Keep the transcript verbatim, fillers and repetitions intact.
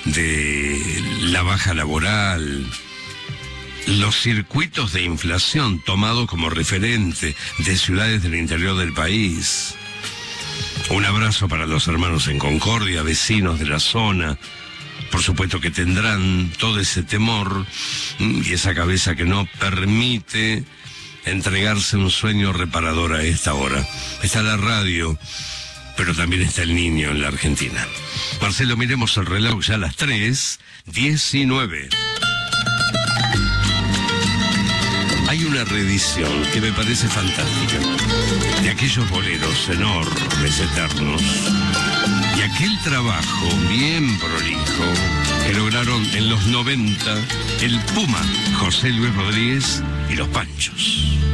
de la baja laboral, los circuitos de inflación tomados como referente de ciudades del interior del país. Un abrazo para los hermanos en Concordia, vecinos de la zona. Por supuesto que tendrán todo ese temor y esa cabeza que no permite entregarse un sueño reparador a esta hora. Está la radio, pero también está el niño en la Argentina. Marcelo, miremos el reloj, ya a las tres diecinueve. Hay una reedición que me parece fantástica, de aquellos boleros enormes, eternos, y aquel trabajo bien prolijo que lograron en los noventa el Puma, José Luis Rodríguez y los Panchos.